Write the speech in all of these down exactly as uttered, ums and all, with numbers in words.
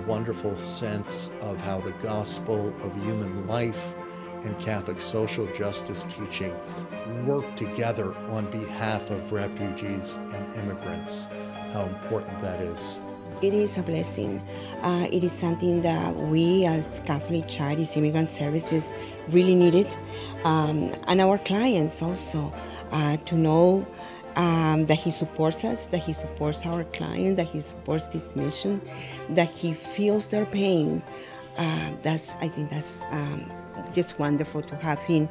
wonderful sense of how the gospel of human life and Catholic social justice teaching work together on behalf of refugees and immigrants, how important that is. It is a blessing. Uh, it is something that we as Catholic Charities Immigrant Services really needed. Um, and our clients also, uh, to know um, that he supports us, that he supports our clients, that he supports this mission, that he feels their pain. Uh, that's, I think that's um, just wonderful to have him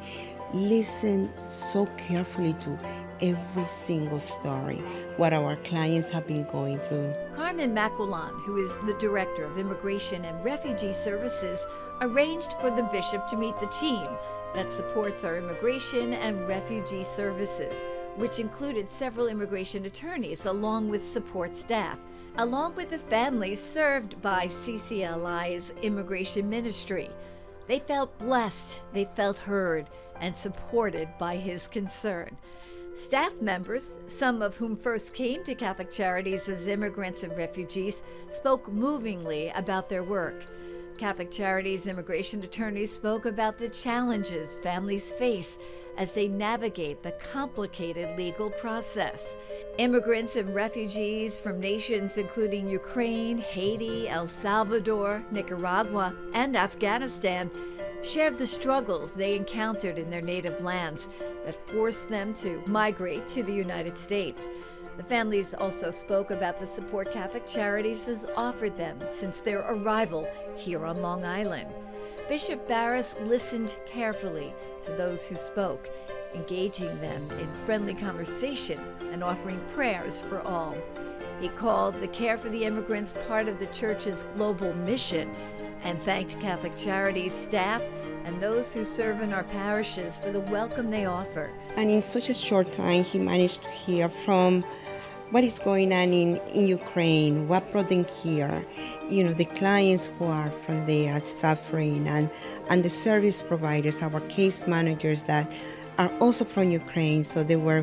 listen so carefully to every single story, what our clients have been going through. Carmen Maquillan, who is the Director of Immigration and Refugee Services, arranged for the bishop to meet the team that supports our immigration and refugee services, which included several immigration attorneys along with support staff, along with the families served by C C L I's immigration ministry. They felt blessed, they felt heard, and supported by his concern. Staff members, some of whom first came to Catholic Charities as immigrants and refugees, spoke movingly about their work. Catholic Charities immigration attorneys spoke about the challenges families face as they navigate the complicated legal process. Immigrants and refugees from nations including Ukraine, Haiti, El Salvador, Nicaragua, and Afghanistan shared the struggles they encountered in their native lands that forced them to migrate to the United States. The families also spoke about the support Catholic Charities has offered them since their arrival here on Long Island. Bishop Barris listened carefully to those who spoke, engaging them in friendly conversation and offering prayers for all. He called the care for the immigrants part of the Church's global mission and thanked Catholic Charities staff and those who serve in our parishes for the welcome they offer. And in such a short time, he managed to hear from what is going on in, in Ukraine, what brought them here, you know, the clients who are from there suffering, and, and the service providers, our case managers that are also from Ukraine. So they were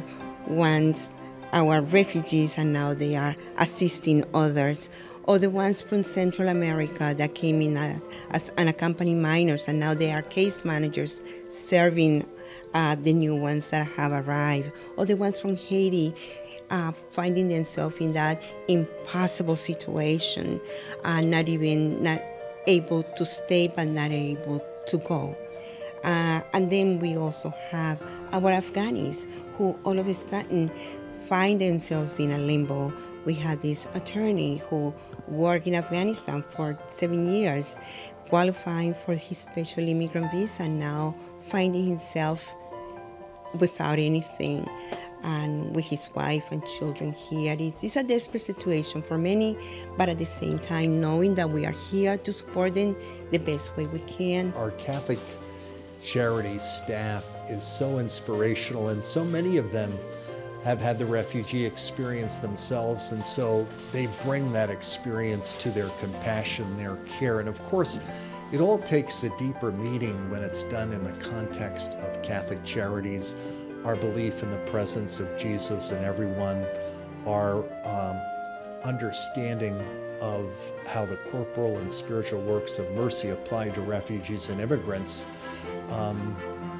once our refugees and now they are assisting others. Or the ones from Central America that came in as unaccompanied minors and now they are case managers serving uh, the new ones that have arrived. Or the ones from Haiti uh, finding themselves in that impossible situation, uh, not even not able to stay but not able to go. Uh, and then we also have our Afghanis who all of a sudden find themselves in a limbo. We had this attorney who worked in Afghanistan for seven years, qualifying for his special immigrant visa, now finding himself without anything and with his wife and children here. It's, it's a desperate situation for many, but at the same time, knowing that we are here to support them the best way we can. Our Catholic Charities staff is so inspirational, and so many of them have had the refugee experience themselves, and so they bring that experience to their compassion, their care. And of course, it all takes a deeper meaning when it's done in the context of Catholic Charities, our belief in the presence of Jesus in everyone, our um, understanding of how the corporal and spiritual works of mercy apply to refugees and immigrants um,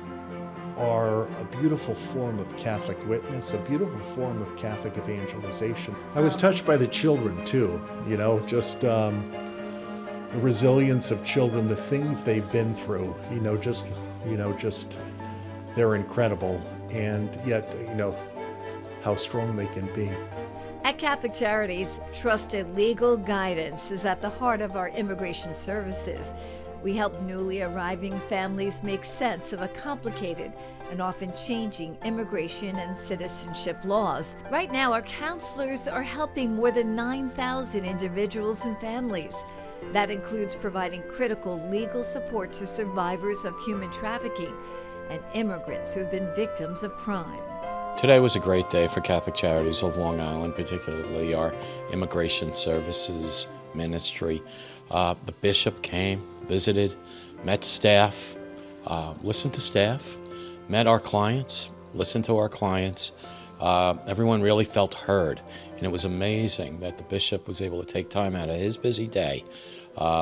are a beautiful form of Catholic witness, a beautiful form of Catholic evangelization. I was touched by the children too, you know, just um, the resilience of children, the things they've been through, you know, just, you know, just, they're incredible, and yet, you know, how strong they can be. At Catholic Charities, trusted legal guidance is at the heart of our immigration services. We help newly arriving families make sense of a complicated and often changing immigration and citizenship laws. Right now, our counselors are helping more than nine thousand individuals and families. That includes providing critical legal support to survivors of human trafficking and immigrants who have been victims of crime. Today was a great day for Catholic Charities of Long Island, particularly our immigration services ministry. Uh, the bishop came, visited, met staff, uh, listened to staff, met our clients, listened to our clients. Uh, everyone really felt heard, and it was amazing that the bishop was able to take time out of his busy day Uh,